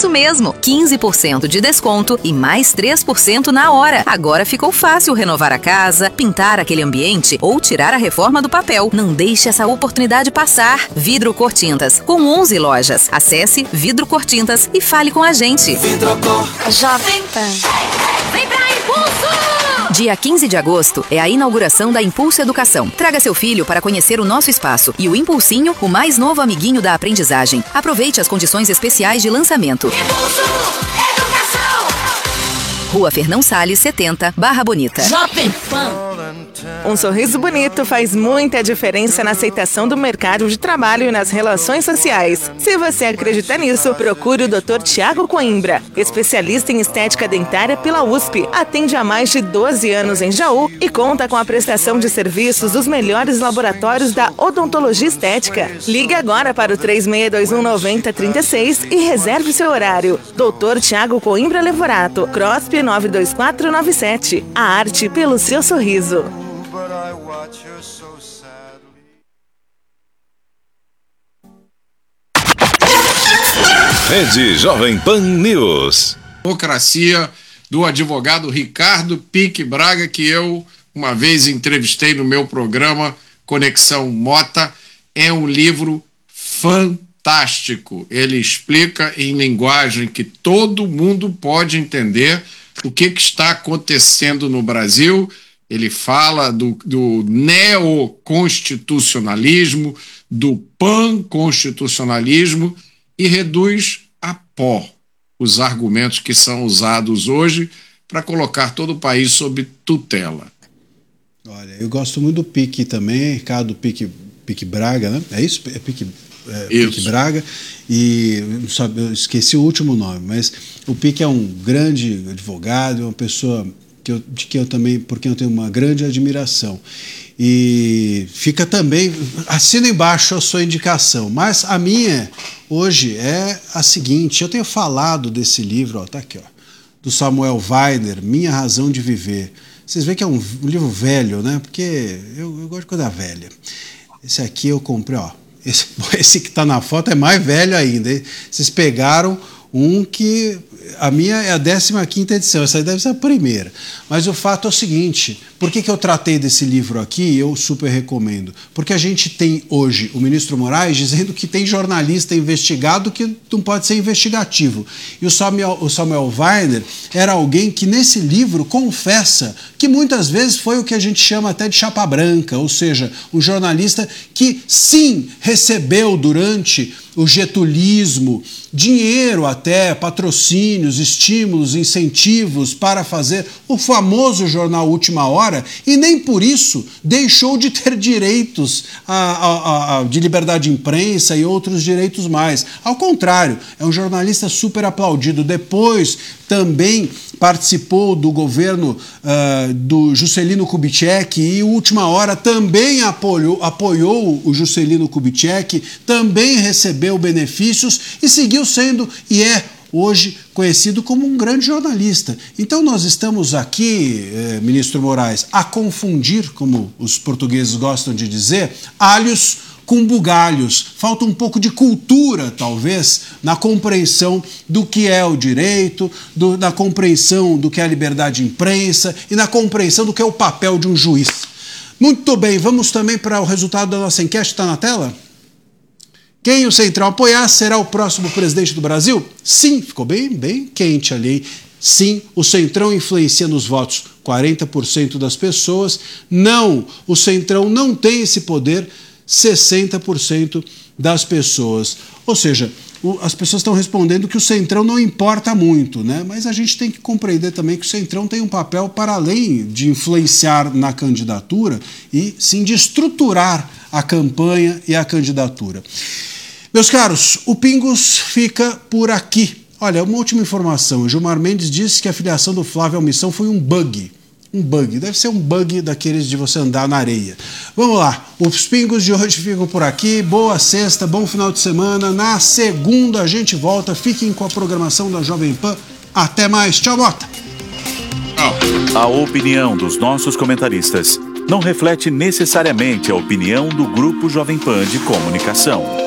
Isso mesmo, 15% de desconto e mais 3% na hora. Agora ficou fácil renovar a casa, pintar aquele ambiente ou tirar a reforma do papel. Não deixe essa oportunidade passar. Vidro Cor Tintas, com 11 lojas. Acesse Vidro Cor Tintas e fale com a gente. Vidrocor Jovem Pan. Vem pra Impulso! Dia 15 de agosto é a inauguração da Impulso Educação. Traga seu filho para conhecer o nosso espaço e o Impulsinho, o mais novo amiguinho da aprendizagem. Aproveite as condições especiais de lançamento. Impulso Educação! Rua Fernão Salles, 70, Barra Bonita. Jovem Pan. Um sorriso bonito faz muita diferença na aceitação do mercado de trabalho e nas relações sociais. Se você acredita nisso, procure o Dr. Tiago Coimbra, especialista em estética dentária pela USP. Atende há mais de 12 anos em Jaú e conta com a prestação de serviços dos melhores laboratórios da odontologia estética. Ligue agora para o 3621-9036 e reserve seu horário. Dr. Tiago Coimbra Levorato, CROSP 92497. A arte pelo seu sorriso. Rede Jovem Pan News. Democracia, do advogado Ricardo Pique Braga, que eu uma vez entrevistei no meu programa Conexão Mota. É um livro fantástico. Ele explica em linguagem que todo mundo pode entender o que está acontecendo no Brasil. Ele fala do neoconstitucionalismo, do panconstitucionalismo e reduz a pó os argumentos que são usados hoje para colocar todo o país sob tutela. Olha, eu gosto muito do Pique também, Ricardo Pique Braga, né? É isso? É Pique Braga. E eu esqueci o último nome, mas o Pique é um grande advogado, é uma pessoa por quem eu tenho uma grande admiração. E fica também, assina embaixo a sua indicação, mas a minha hoje é a seguinte: eu tenho falado desse livro, ó, tá aqui, ó, do Samuel Weiner, Minha Razão de Viver. Vocês veem que é um livro velho, né? Porque eu gosto de coisa velha. Esse aqui eu comprei, ó. Esse que está na foto é mais velho ainda. Hein? Vocês pegaram um que... A minha é a 15ª edição, essa aí deve ser a primeira. Mas o fato é o seguinte: por que eu tratei desse livro aqui? Eu super recomendo. Porque a gente tem hoje o ministro Moraes dizendo que tem jornalista investigado que não pode ser investigativo. E o Samuel Weiner era alguém que nesse livro confessa que muitas vezes foi o que a gente chama até de chapa branca, ou seja, um jornalista que sim recebeu durante o getulismo dinheiro até, patrocínios, estímulos, incentivos para fazer o famoso jornal Última Hora e nem por isso deixou de ter direitos de liberdade de imprensa e outros direitos mais. Ao contrário, é um jornalista super aplaudido. Depois também participou do governo do Juscelino Kubitschek e Última Hora também apoiou o Juscelino Kubitschek, também recebeu benefícios e seguiu sendo e é hoje conhecido como um grande jornalista. Então nós estamos aqui, ministro Moraes, a confundir, como os portugueses gostam de dizer, alhos com bugalhos. Falta um pouco de cultura, talvez, na compreensão do que é o direito, na compreensão do que é a liberdade de imprensa e na compreensão do que é o papel de um juiz. Muito bem, vamos também para o resultado da nossa enquete, está na tela? Quem o Centrão apoiar será o próximo presidente do Brasil? Sim, ficou bem quente ali. Sim, o Centrão influencia nos votos 40% das pessoas. Não, o Centrão não tem esse poder, 60% das pessoas. Ou seja, as pessoas estão respondendo que o Centrão não importa muito, né? Mas a gente tem que compreender também que o Centrão tem um papel para além de influenciar na candidatura e sim de estruturar a campanha e a candidatura. Meus caros, o Pingos fica por aqui. Olha, uma última informação. O Gilmar Mendes disse que a filiação do Flávio à missão foi um bug. Um bug. Deve ser um bug daqueles de você andar na areia. Vamos lá. Os Pingos de hoje ficam por aqui. Boa sexta, bom final de semana. Na segunda a gente volta. Fiquem com a programação da Jovem Pan. Até mais. Tchau, Mota. A opinião dos nossos comentaristas não reflete necessariamente a opinião do Grupo Jovem Pan de Comunicação.